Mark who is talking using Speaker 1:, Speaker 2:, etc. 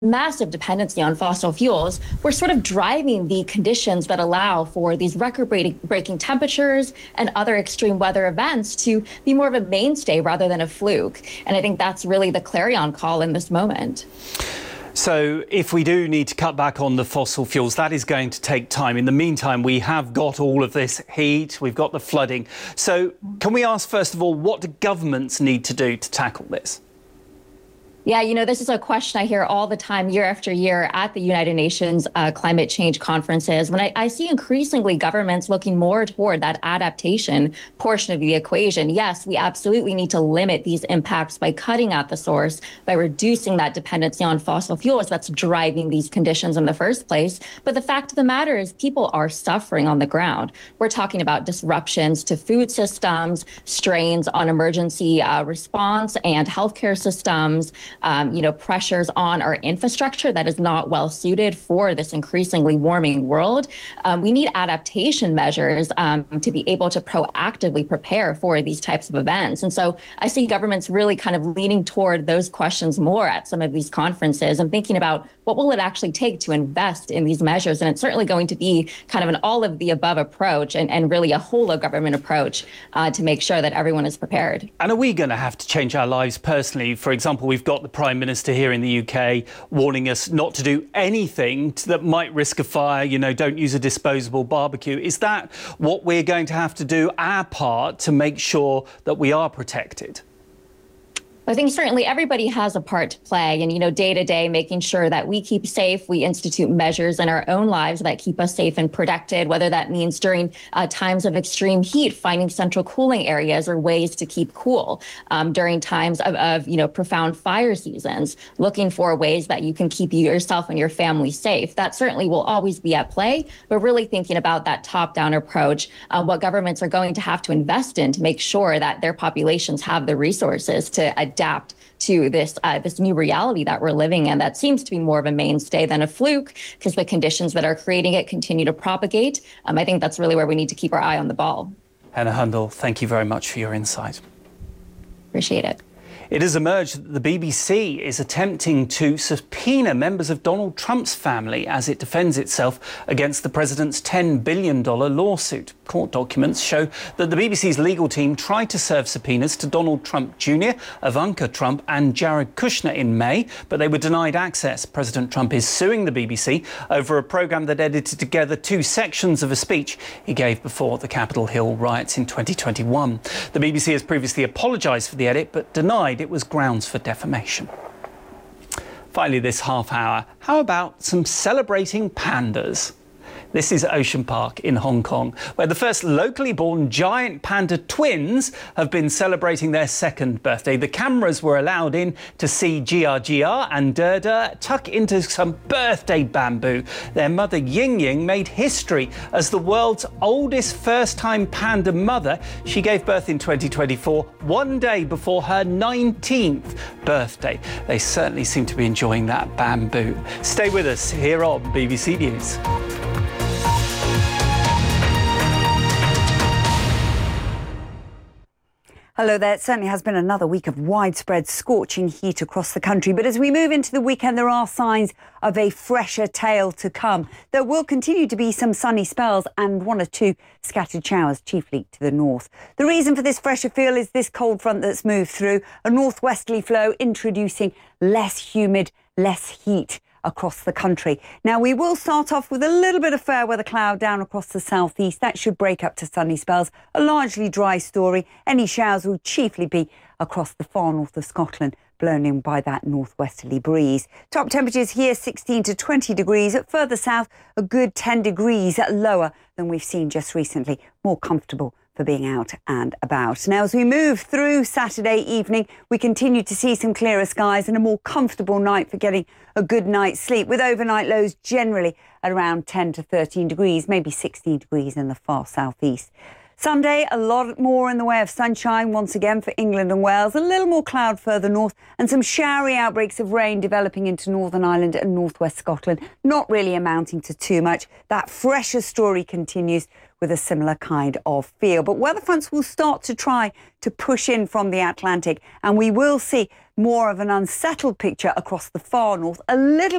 Speaker 1: massive dependency on fossil fuels, we're sort of driving the conditions that allow for these record-breaking temperatures and other extreme weather events to be more of a mainstay rather than a fluke. And I think that's really the clarion call in this moment.
Speaker 2: So if we do need to cut back on the fossil fuels, that is going to take time. In the meantime, we have got all of this heat, we've got the flooding. So can we ask, first of all, what do governments need to do to tackle this?
Speaker 1: Yeah, this is a question I hear all the time, year after year, at the United Nations climate change conferences. When I see increasingly governments looking more toward that adaptation portion of the equation, yes, we absolutely need to limit these impacts by cutting at the source, by reducing that dependency on fossil fuels that's driving these conditions in the first place. But the fact of the matter is people are suffering on the ground. We're talking about disruptions to food systems, strains on emergency response and healthcare systems, pressures on our infrastructure that is not well suited for this increasingly warming world. We need adaptation measures to be able to proactively prepare for these types of events. And so I see governments really kind of leaning toward those questions more at some of these conferences and thinking about what will it actually take to invest in these measures. And it's certainly going to be kind of an all of the above approach and really a whole of government approach to make sure that everyone is prepared.
Speaker 2: And are we going to have to change our lives personally? For example, we've got the Prime Minister here in the UK warning us not to do anything that might risk a fire, don't use a disposable barbecue. Is that what we're going to have to do, our part, to make sure that we are protected?
Speaker 1: I think certainly everybody has a part to play and, day to day, making sure that we keep safe. We institute measures in our own lives that keep us safe and protected, whether that means during times of extreme heat, finding central cooling areas or ways to keep cool, during times of profound fire seasons, looking for ways that you can keep yourself and your family safe. That certainly will always be at play, but really thinking about that top-down approach, what governments are going to have to invest in to make sure that their populations have the resources to adapt to this new reality that we're living in that seems to be more of a mainstay than a fluke because the conditions that are creating it continue to propagate. I think that's really where we need to keep our eye on the ball.
Speaker 2: Hannah Hundle, thank you very much for your insight.
Speaker 1: Appreciate it.
Speaker 2: It has emerged that the BBC is attempting to subpoena members of Donald Trump's family as it defends itself against the president's $10 billion lawsuit. Court documents show that the BBC's legal team tried to serve subpoenas to Donald Trump Jr., Ivanka Trump and Jared Kushner in May, but they were denied access. President Trump is suing the BBC over a programme that edited together 2 sections of a speech he gave before the Capitol Hill riots in 2021. The BBC has previously apologised for the edit, but denied it was grounds for defamation. Finally, this half hour, how about some celebrating pandas? This is Ocean Park in Hong Kong, where the first locally born giant panda twins have been celebrating their 2nd birthday. The cameras were allowed in to see Gia and Derda tuck into some birthday bamboo. Their mother Ying Ying made history as the world's oldest first-time panda mother. She gave birth in 2024, one day before her 19th birthday. They certainly seem to be enjoying that bamboo. Stay with us here on BBC News.
Speaker 3: Hello there. It certainly has been another week of widespread scorching heat across the country. But as we move into the weekend, there are signs of a fresher tale to come. There will continue to be some sunny spells and 1 or 2 scattered showers, chiefly to the north. The reason for this fresher feel is this cold front that's moved through, a northwesterly flow introducing less humid, less heat across the country. Now, we will start off with a little bit of fair weather cloud down across the southeast. That should break up to sunny spells. A largely dry story. Any showers will chiefly be across the far north of Scotland, blown in by that northwesterly breeze. Top temperatures here 16 to 20 degrees. Further south, a good 10 degrees lower than we've seen just recently. More comfortable for being out and about. Now, as we move through Saturday evening, we continue to see some clearer skies and a more comfortable night for getting a good night's sleep, with overnight lows generally at around 10 to 13 degrees, maybe 16 degrees in the far southeast. Sunday, a lot more in the way of sunshine once again for England and Wales. A little more cloud further north and some showery outbreaks of rain developing into Northern Ireland and northwest Scotland, not really amounting to too much. That fresher story continues with a similar kind of feel. But weather fronts will start to try to push in from the Atlantic, and we will see more of an unsettled picture across the far north, a little